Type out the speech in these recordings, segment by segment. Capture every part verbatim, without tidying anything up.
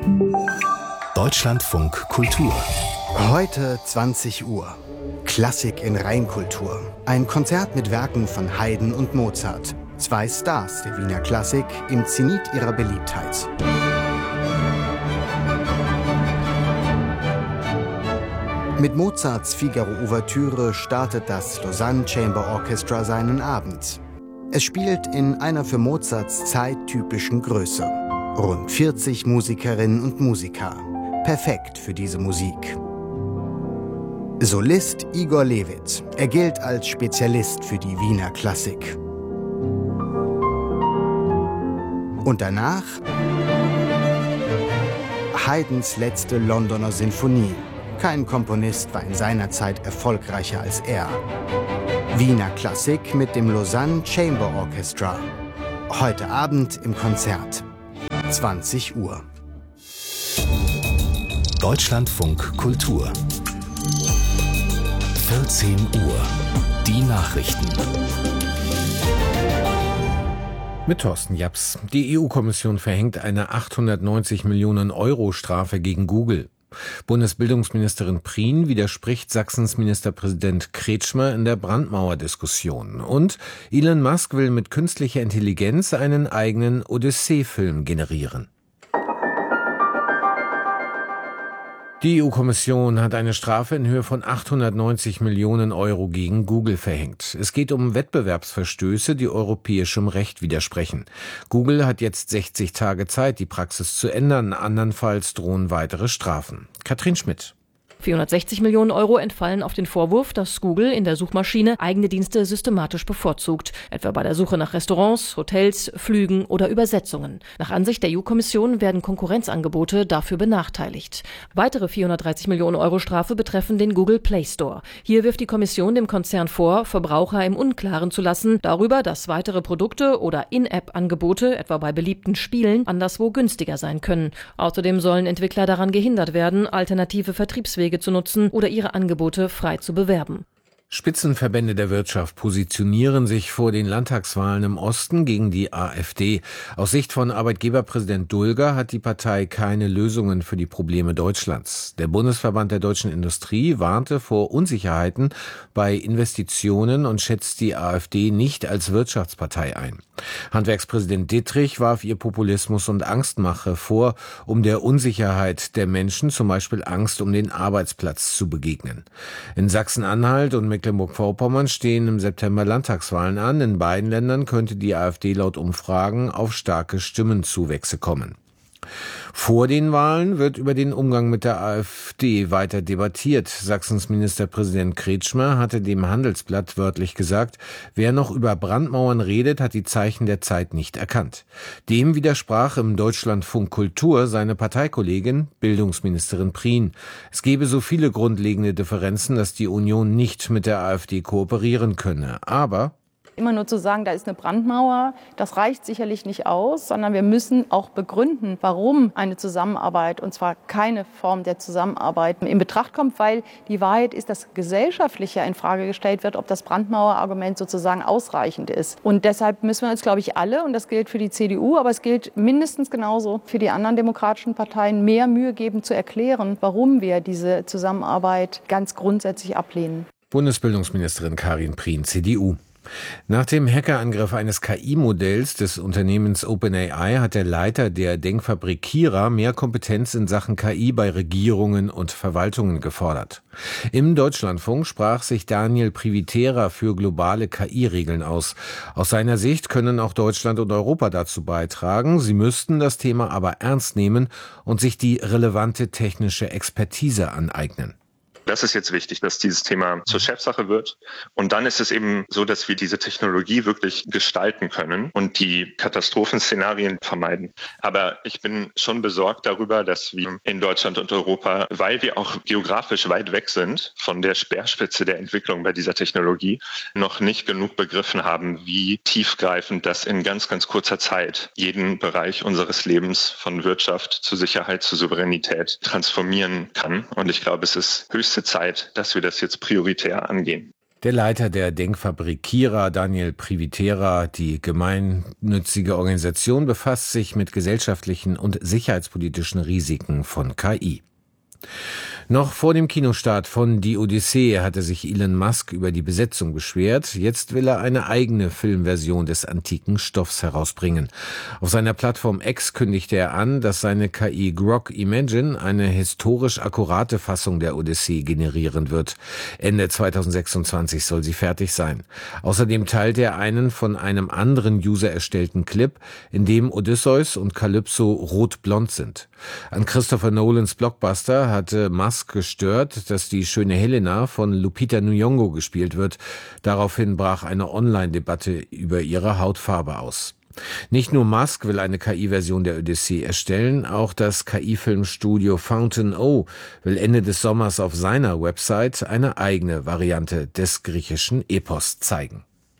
Deutschlandfunk Kultur. Heute zwanzig Uhr. Klassik in Rheinkultur. Ein Konzert mit Werken von Haydn und Mozart. Zwei Stars der Wiener Klassik im Zenit ihrer Beliebtheit. Mit Mozarts Figaro-Ouvertüre startet das Lausanne Chamber Orchestra seinen Abend. Es spielt in einer für Mozarts Zeit typischen Größe. Rund vierzig Musikerinnen und Musiker. Perfekt für diese Musik. Solist Igor Levit. Er gilt als Spezialist für die Wiener Klassik. Und danach Haydns letzte Londoner Sinfonie. Kein Komponist war in seiner Zeit erfolgreicher als er. Wiener Klassik mit dem Lausanne Chamber Orchestra. Heute Abend im Konzert. zwanzig Uhr. Deutschlandfunk Kultur. vierzehn Uhr. Die Nachrichten. Mit Thorsten Japs. Die E U-Kommission verhängt eine achthundertneunzig Millionen Euro Strafe gegen Google. Bundesbildungsministerin Prien widerspricht Sachsens Ministerpräsident Kretschmer in der Brandmauer-Diskussion. Und Elon Musk will mit künstlicher Intelligenz einen eigenen Odyssee-Film generieren. Die E U-Kommission hat eine Strafe in Höhe von achthundertneunzig Millionen Euro gegen Google verhängt. Es geht um Wettbewerbsverstöße, die europäischem Recht widersprechen. Google hat jetzt sechzig Tage Zeit, die Praxis zu ändern. Andernfalls drohen weitere Strafen. Katrin Schmidt. vierhundertsechzig Millionen Euro entfallen auf den Vorwurf, dass Google in der Suchmaschine eigene Dienste systematisch bevorzugt, etwa bei der Suche nach Restaurants, Hotels, Flügen oder Übersetzungen. Nach Ansicht der E U-Kommission werden Konkurrenzangebote dafür benachteiligt. Weitere vierhundertdreißig Millionen Euro Strafe betreffen den Google Play Store. Hier wirft die Kommission dem Konzern vor, Verbraucher im Unklaren zu lassen darüber, dass weitere Produkte oder In-App-Angebote, etwa bei beliebten Spielen, anderswo günstiger sein können. Außerdem sollen Entwickler daran gehindert werden, alternative Vertriebswege zu nutzen oder ihre Angebote frei zu bewerben. Spitzenverbände der Wirtschaft positionieren sich vor den Landtagswahlen im Osten gegen die AfD. Aus Sicht von Arbeitgeberpräsident Dulger hat die Partei keine Lösungen für die Probleme Deutschlands. Der Bundesverband der deutschen Industrie warnte vor Unsicherheiten bei Investitionen und schätzt die AfD nicht als Wirtschaftspartei ein. Handwerkspräsident Dittrich warf ihr Populismus und Angstmache vor, um der Unsicherheit der Menschen, zum Beispiel Angst um den Arbeitsplatz, zu begegnen. In Sachsen-Anhalt und Mecklenburg-Vorpommern stehen im September Landtagswahlen an. In beiden Ländern könnte die AfD laut Umfragen auf starke Stimmenzuwächse kommen. Vor den Wahlen wird über den Umgang mit der AfD weiter debattiert. Sachsens Ministerpräsident Kretschmer hatte dem Handelsblatt wörtlich gesagt, wer noch über Brandmauern redet, hat die Zeichen der Zeit nicht erkannt. Dem widersprach im Deutschlandfunk Kultur seine Parteikollegin, Bildungsministerin Prien. Es gebe so viele grundlegende Differenzen, dass die Union nicht mit der AfD kooperieren könne. Aber immer nur zu sagen, da ist eine Brandmauer, das reicht sicherlich nicht aus, sondern wir müssen auch begründen, warum eine Zusammenarbeit, und zwar keine Form der Zusammenarbeit, in Betracht kommt, weil die Wahrheit ist, dass gesellschaftlich ja in Frage gestellt wird, ob das Brandmauerargument sozusagen ausreichend ist. Und deshalb müssen wir uns, glaube ich, alle, und das gilt für die C D U, aber es gilt mindestens genauso für die anderen demokratischen Parteien, mehr Mühe geben zu erklären, warum wir diese Zusammenarbeit ganz grundsätzlich ablehnen. Bundesbildungsministerin Karin Prien, C D U. Nach dem Hackerangriff eines K I-Modells des Unternehmens OpenAI hat der Leiter der Denkfabrik Kira mehr Kompetenz in Sachen K I bei Regierungen und Verwaltungen gefordert. Im Deutschlandfunk sprach sich Daniel Privitera für globale K I-Regeln aus. Aus seiner Sicht können auch Deutschland und Europa dazu beitragen. Sie müssten das Thema aber ernst nehmen und sich die relevante technische Expertise aneignen. Das ist jetzt wichtig, dass dieses Thema zur Chefsache wird. Und dann ist es eben so, dass wir diese Technologie wirklich gestalten können und die Katastrophenszenarien vermeiden. Aber ich bin schon besorgt darüber, dass wir in Deutschland und Europa, weil wir auch geografisch weit weg sind von der Speerspitze der Entwicklung bei dieser Technologie, noch nicht genug begriffen haben, wie tiefgreifend das in ganz, ganz kurzer Zeit jeden Bereich unseres Lebens von Wirtschaft zu Sicherheit, zu Souveränität transformieren kann. Und ich glaube, es ist höchste Zeit, dass wir das jetzt prioritär angehen. Der Leiter der Denkfabrik Kira, Daniel Privitera, die gemeinnützige Organisation, befasst sich mit gesellschaftlichen und sicherheitspolitischen Risiken von K I. Noch vor dem Kinostart von Die Odyssee hatte sich Elon Musk über die Besetzung beschwert. Jetzt will er eine eigene Filmversion des antiken Stoffs herausbringen. Auf seiner Plattform X kündigte er an, dass seine K I Grok Imagine eine historisch akkurate Fassung der Odyssee generieren wird. Ende zweitausendsechsundzwanzig soll sie fertig sein. Außerdem teilt er einen von einem anderen User erstellten Clip, in dem Odysseus und Kalypso rot-blond sind. An Christopher Nolans Blockbuster hatte Musk gestört, dass die schöne Helena von Lupita Nyong'o gespielt wird. Daraufhin brach eine Online-Debatte über ihre Hautfarbe aus. Nicht nur Musk will eine K I-Version der Odyssee erstellen, auch das K I-Filmstudio Fountain O will Ende des Sommers auf seiner Website eine eigene Variante des griechischen Epos zeigen.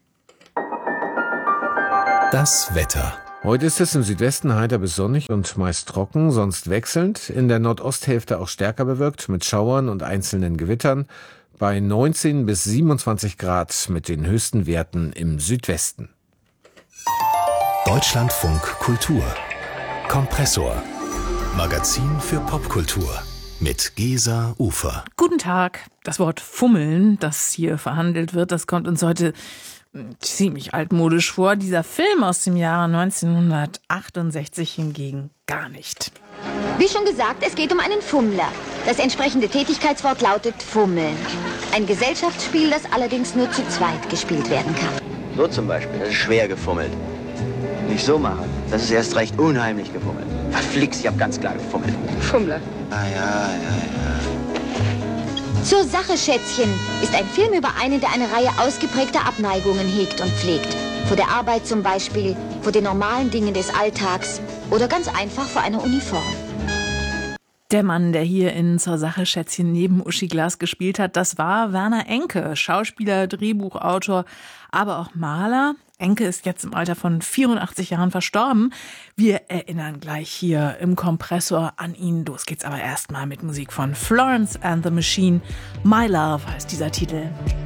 Das Wetter. Heute ist es im Südwesten heiter bis sonnig und meist trocken, sonst wechselnd. In der Nordosthälfte auch stärker bewölkt mit Schauern und einzelnen Gewittern. Bei neunzehn bis siebenundzwanzig Grad mit den höchsten Werten im Südwesten. Deutschlandfunk Kultur. Kompressor. Magazin für Popkultur. Mit Gesa Ufer. Guten Tag. Das Wort Fummeln, das hier verhandelt wird, das kommt uns heute ziemlich altmodisch vor. Dieser Film aus dem Jahre neunzehnhundertachtundsechzig hingegen gar nicht. Wie schon gesagt, es geht um einen Fummler. Das entsprechende Tätigkeitswort lautet Fummeln. Ein Gesellschaftsspiel, das allerdings nur zu zweit gespielt werden kann. So zum Beispiel, das ist schwer gefummelt. Nicht so machen, das ist erst recht unheimlich gefummelt. Verflixt, ich hab ganz klar gefummelt. Fummler. Ah ja, ja, ja. Zur Sache, Schätzchen, ist ein Film über einen, der eine Reihe ausgeprägter Abneigungen hegt und pflegt. Vor der Arbeit zum Beispiel, vor den normalen Dingen des Alltags oder ganz einfach vor einer Uniform. Der Mann, der hier in Zur Sache, Schätzchen neben Uschi Glas gespielt hat, das war Werner Enke, Schauspieler, Drehbuchautor, aber auch Maler. Enke ist jetzt im Alter von vierundachtzig Jahren verstorben. Wir erinnern gleich hier im Kompressor an ihn. Los geht's aber erstmal mit Musik von Florence and the Machine. My Love heißt dieser Titel.